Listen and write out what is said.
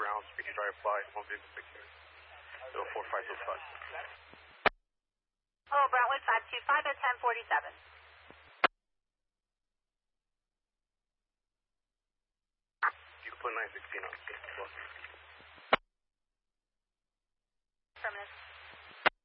Ground, speedy drive fly, 1 vehicle 6 04505. Hello, Brentwood 525 at 1047. You can put 916 on. Affirmative.